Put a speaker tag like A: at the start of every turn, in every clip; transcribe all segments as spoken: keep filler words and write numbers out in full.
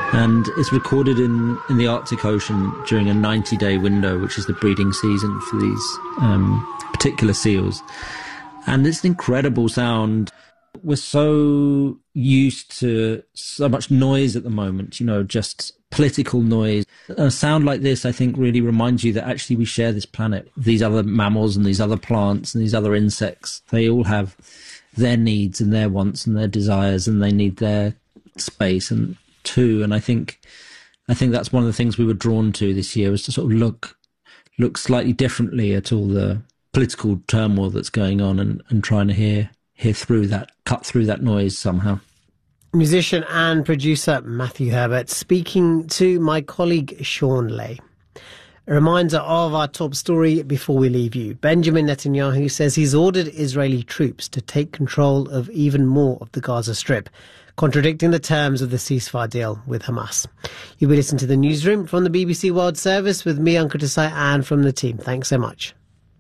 A: And it's recorded in, in the Arctic Ocean during a ninety-day window, which is the breeding season for these um, particular seals. And it's an incredible sound. We're so used to so much noise at the moment, you know, just political noise. A sound like this, I think, really reminds you that actually we share this planet. These other mammals and these other plants and these other insects, they all have their needs and their wants and their desires, and they need their space and too. And I think I think that's one of the things we were drawn to this year, was to sort of look look slightly differently at all the political turmoil that's going on, and, and trying to hear hear through that, cut through that noise somehow.
B: Musician and producer Matthew Herbert speaking to my colleague Sean Lay. A reminder of our top story before we leave you. Benjamin Netanyahu says he's ordered Israeli troops to take control of even more of the Gaza Strip, contradicting the terms of the ceasefire deal with Hamas. You'll be listening to the newsroom from the B B C World Service with me, Ankur Desai, and from the team. Thanks so much.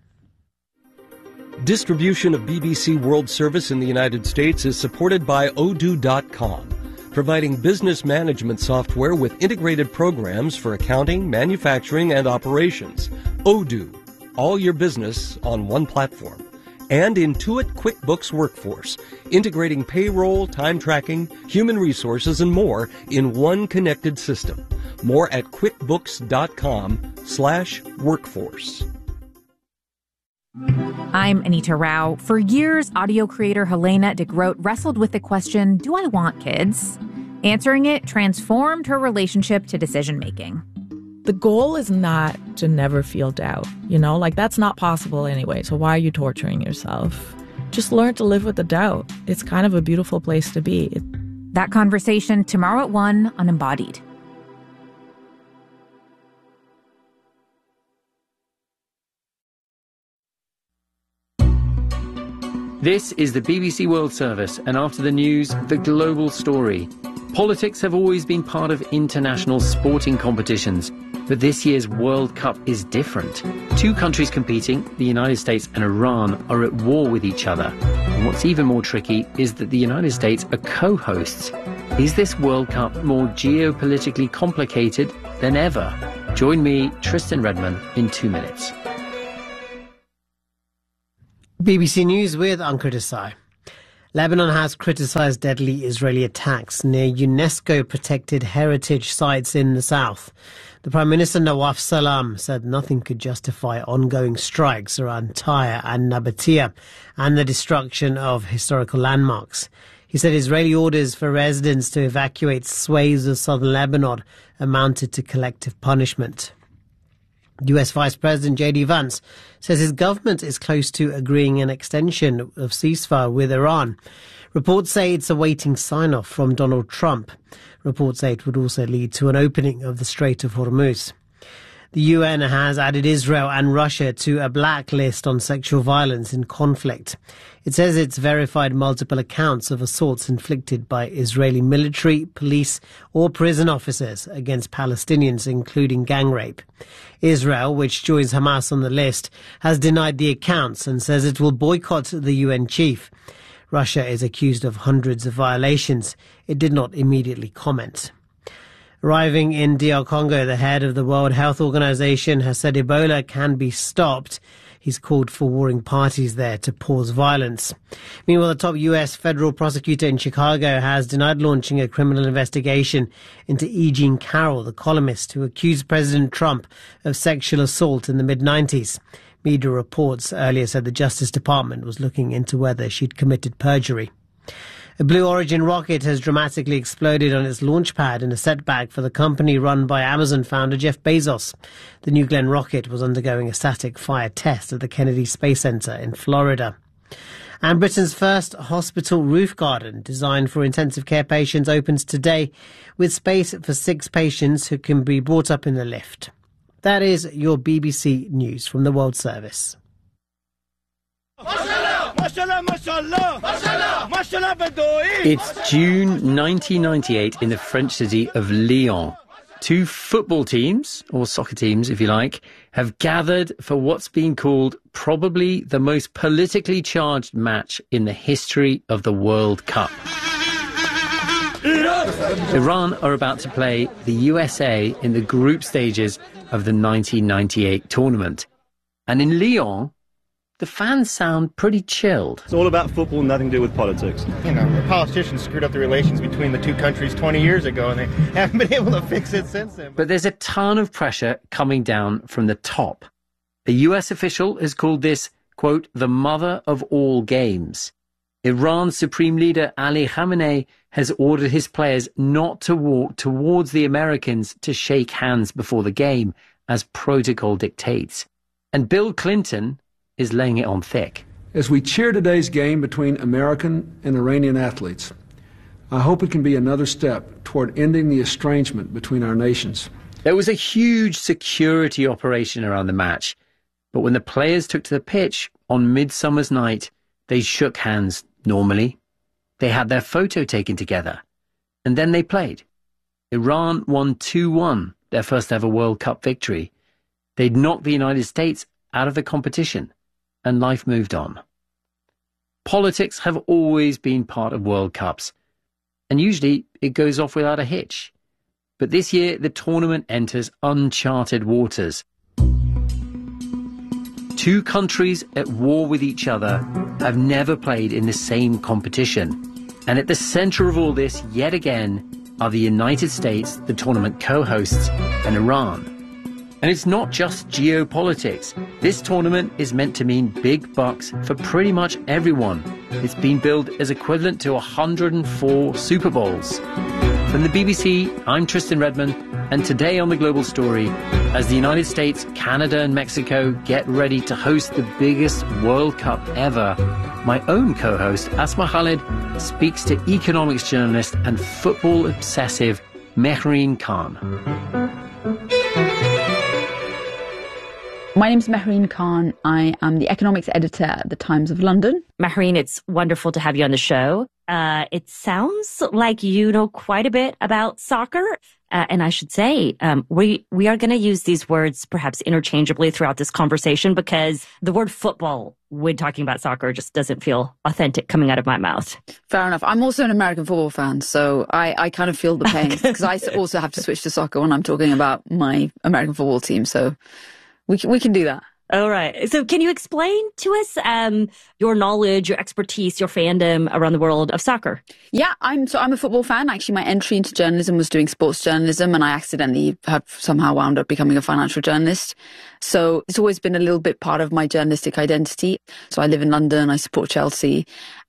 C: Distribution of B B C World Service in the United States is supported by Odoo dot com, providing business management software with integrated programs for accounting, manufacturing, and operations. Odoo, all your business on one platform. And Intuit QuickBooks Workforce, integrating payroll, time tracking, human resources, and more in one connected system. More at quickbooks dot com slash workforce.
D: I'm Anita Rao. For years, audio creator Helena de Groot wrestled with the question, do I want kids? Answering it transformed her relationship to decision-making.
E: The goal is not to never feel doubt, you know? Like, that's not possible anyway, so why are you torturing yourself? Just learn to live with the doubt. It's kind of a beautiful place to be.
D: That conversation tomorrow at one on Embodied.
F: This is the B B C World Service, and after the news, the global story. Politics have always been part of international sporting competitions, but this year's World Cup is different. Two countries competing, the United States and Iran, are at war with each other. And what's even more tricky is that the United States are co-hosts. Is this World Cup more geopolitically complicated than ever? Join me, Tristan Redman, in two minutes.
B: B B C News with Ankur Desai. Lebanon has criticised deadly Israeli attacks near UNESCO-protected heritage sites in the south. The Prime Minister Nawaf Salam said nothing could justify ongoing strikes around Tyre and Nabatea and the destruction of historical landmarks. He said Israeli orders for residents to evacuate swathes of southern Lebanon amounted to collective punishment. U S Vice President J D Vance says his government is close to agreeing an extension of ceasefire with Iran. Reports say it's awaiting sign-off from Donald Trump. Reports say it would also lead to an opening of the Strait of Hormuz. The U N has added Israel and Russia to a blacklist on sexual violence in conflict. It says it's verified multiple accounts of assaults inflicted by Israeli military, police or prison officers against Palestinians, including gang rape. Israel, which joins Hamas on the list, has denied the accounts and says it will boycott the U N chief. Russia is accused of hundreds of violations. It did not immediately comment. Arriving in D R Congo, the head of the World Health Organization has said Ebola can be stopped. He's called for warring parties there to pause violence. Meanwhile, the top U S federal prosecutor in Chicago has denied launching a criminal investigation into E. Jean Carroll, the columnist who accused President Trump of sexual assault in the mid nineties. Media reports earlier said the Justice Department was looking into whether she'd committed perjury. A Blue Origin rocket has dramatically exploded on its launch pad in a setback for the company run by Amazon founder Jeff Bezos. The New Glenn rocket was undergoing a static fire test at the Kennedy Space Center in Florida. And Britain's first hospital roof garden, designed for intensive care patients, opens today with space for six patients who can be brought up in the lift. That is your B B C News from the World Service.
F: It's June nineteen ninety-eight in the French city of Lyon. Two football teams, or soccer teams if you like, have gathered for what's been called probably the most politically charged match in the history of the World Cup. Iran are about to play the U S A in the group stages of the nineteen ninety-eight tournament. And in Lyon, the fans sound pretty chilled.
G: It's all about football, nothing to do with politics.
H: You know, the politicians screwed up the relations between the two countries twenty years ago, and they haven't been able to fix it since then.
F: But there's a ton of pressure coming down from the top. A U S official has called this, quote, the mother of all games. Iran's supreme leader Ali Khamenei has ordered his players not to walk towards the Americans to shake hands before the game, as protocol dictates. And Bill Clinton is laying it on thick.
I: As we cheer today's game between American and Iranian athletes, I hope it can be another step toward ending the estrangement between our nations.
F: There was a huge security operation around the match, but when the players took to the pitch on Midsummer's Night, they shook hands normally. They had their photo taken together, and then they played. Iran won two one, their first ever World Cup victory. They'd knocked the United States out of the competition, and life moved on. Politics have always been part of World Cups, and usually it goes off without a hitch. But this year, the tournament enters uncharted waters. Two countries at war with each other have never played in the same competition. And at the centre of all this, yet again, are the United States, the tournament co-hosts, and Iran. And it's not just geopolitics. This tournament is meant to mean big bucks for pretty much everyone. It's been billed as equivalent to one hundred four Super Bowls. From the B B C, I'm Tristan Redman, and today on The Global Story, as the United States, Canada and Mexico get ready to host the biggest World Cup ever, my own co-host, Asma Khalid, speaks to economics journalist and football obsessive Mehreen Khan.
J: My name's Mehreen Khan. I am the economics editor at the Times of London.
K: Mehreen, it's wonderful to have you on the show. Uh, it sounds like you know quite a bit about soccer. Uh, and I should say, um, we, we are going to use these words perhaps interchangeably throughout this conversation because the word football when talking about soccer just doesn't feel authentic coming out of my mouth.
J: Fair enough. I'm also an American football fan, so I, I kind of feel the pain because I also have to switch to soccer when I'm talking about my American football team. So we can, we can do that.
K: All right. So can you explain to us um, your knowledge, your expertise, your fandom around the world of soccer?
J: Yeah, I'm so I'm a football fan. Actually, my entry into journalism was doing sports journalism, and I accidentally have somehow wound up becoming a financial journalist. So it's always been a little bit part of my journalistic identity. So I live in London, I support Chelsea.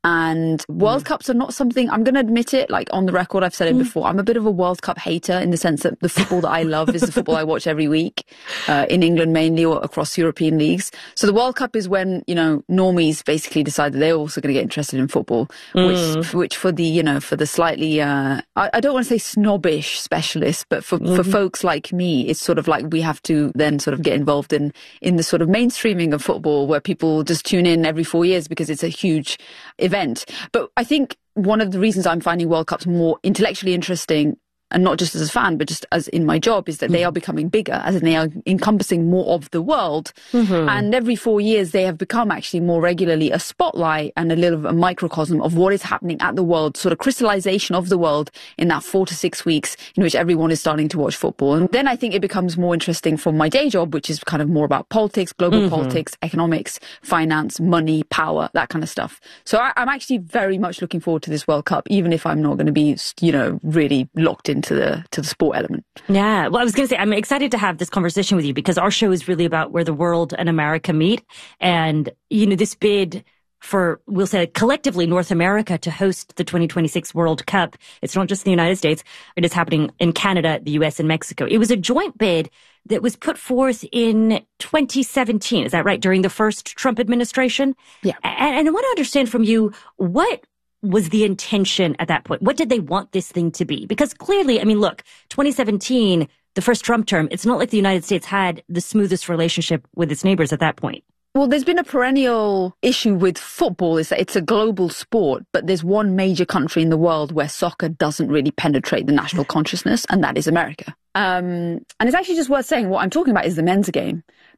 J: And World mm. Cups are not something, I'm going to admit it, like on the record, I've said it mm. before, I'm a bit of a World Cup hater in the sense that the football that I love is the football I watch every week, uh, in England mainly or across European leagues. So the World Cup is when, you know, normies basically decide that they're also going to get interested in football, mm. which which for the, you know, for the slightly, uh, I, I don't want to say snobbish specialists, but for, mm-hmm. for folks like me, it's sort of like we have to then sort of get involved in, in the sort of mainstreaming of football where people just tune in every four years because it's a huge event. But I think one of the reasons I'm finding World Cups more intellectually interesting, and not just as a fan, but just as in my job, is that they are becoming bigger, as in they are encompassing more of the world. Mm-hmm. And every four years, they have become actually more regularly a spotlight and a little a microcosm of what is happening at the world, sort of crystallization of the world in that four to six weeks in which everyone is starting to watch football. And then I think it becomes more interesting for my day job, which is kind of more about politics, global mm-hmm. politics, economics, finance, money, power, that kind of stuff. So I, I'm actually very much looking forward to this World Cup, even if I'm not going to be, you know, really locked in. To the to the sport element.
K: Yeah, well, I was going to say, I'm excited to have this conversation with you because our show is really about where the world and America meet. And, you know, this bid for, we'll say collectively North America to host the twenty twenty-six World Cup, it's not just the United States, it is happening in Canada, the U S, and Mexico. It was a joint bid that was put forth in twenty seventeen. Is that right? During the first Trump administration?
J: Yeah.
K: And, and I want to understand from you, what was the intention at that point? What did they want this thing to be? Because clearly, I mean, look, twenty seventeen, the first Trump term, it's not like the United States had the smoothest relationship with its neighbors at that point.
J: Well, there's been a perennial issue with football is that it's a global sport, but there's one major country in the world where soccer doesn't really penetrate the national consciousness, and that is America. Um, and it's actually just worth saying what I'm talking about is the men's game.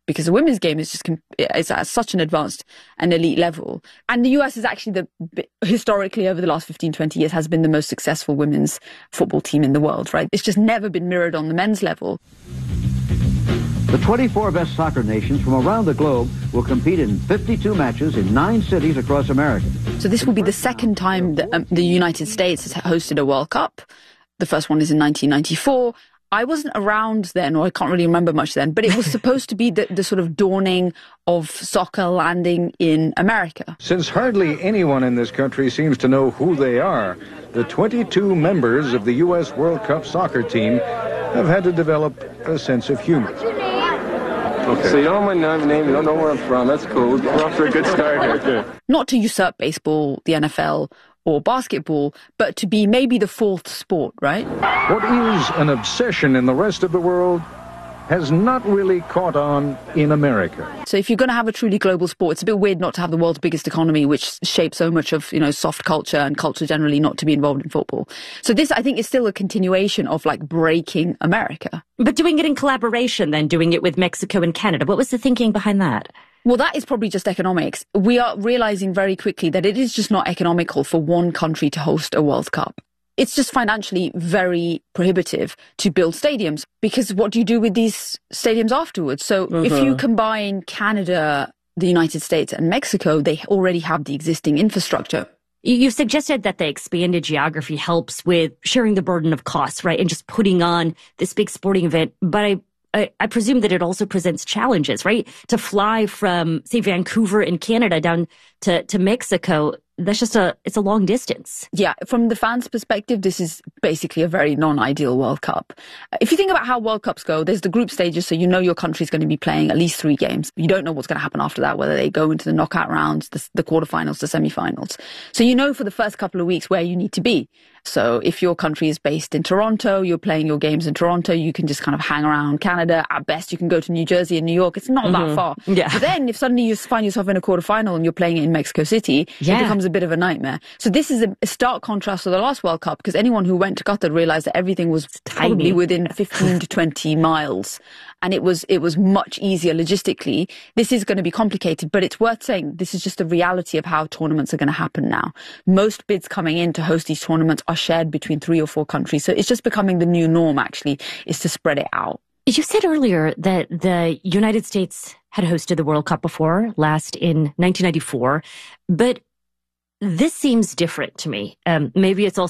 J: because the women's game is just is at such an advanced and elite level. And the U S is actually the, historically over the last fifteen, twenty years, has been the most successful women's football team in the world, right? It's just never been mirrored on the men's level.
L: The twenty-four best soccer nations from around the globe will compete in fifty-two matches in nine cities across America.
J: So this will be the second time that um, the United States has hosted a World Cup. The first one is in nineteen ninety-four. I wasn't around then, or I can't really remember much then, but it was supposed to be the, the sort of dawning of soccer landing in America.
M: Since hardly anyone in this country seems to know who they are, the twenty-two members of the U S World Cup soccer team have had to develop a sense of humor.
N: Okay. So you don't know my name, you don't know where I'm from, that's cool. We're off to a good start here.
J: Not to usurp baseball, the N F L, or basketball, but to be maybe the fourth sport, right?
M: What is an obsession in the rest of the world has not really caught on in America.
J: So if you're going to have a truly global sport, it's a bit weird not to have the world's biggest economy, which shapes so much of, you know, soft culture and culture generally, not to be involved in football. So this, I think, is still a continuation of like breaking America.
K: But doing it in collaboration, then doing it with Mexico and Canada. What was the thinking behind that?
J: Well, that is probably just economics. We are realizing very quickly that it is just not economical for one country to host a World Cup. It's just financially very prohibitive to build stadiums, because what do you do with these stadiums afterwards? So mm-hmm. if you combine Canada, the United States and Mexico, they already have the existing infrastructure.
K: You've suggested that the expanded geography helps with sharing the burden of costs, right? And just putting on this big sporting event. But I I, I presume that it also presents challenges, right? To fly from, say, Vancouver in Canada down to, to Mexico, that's just a, it's a long distance.
J: Yeah. From the fans' perspective, this is basically a very non-ideal World Cup. If you think about how World Cups go, there's the group stages, so you know your country's going to be playing at least three games. You don't know what's going to happen after that, whether they go into the knockout rounds, the, the quarterfinals, the semi-finals. So you know for the first couple of weeks where you need to be. So if your country is based in Toronto, you're playing your games in Toronto, you can just kind of hang around Canada. At best, you can go to New Jersey and New York. It's not mm-hmm. that far.
K: Yeah.
J: But then if suddenly you find yourself in a quarterfinal and you're playing it in Mexico City, yeah. it becomes a bit of a nightmare. So this is a, a stark contrast to the last World Cup, because anyone who went to Qatar realized that everything was probably within fifteen to twenty miles. And it was, it was much easier logistically. This is going to be complicated, but it's worth saying this is just the reality of how tournaments are going to happen now. Most bids coming in to host these tournaments are shared between three or four countries. So it's just becoming the new norm, actually, is to spread it out.
K: You said earlier that the United States had hosted the World Cup before, last in nineteen ninety-four, but this seems different to me. Um, maybe it's also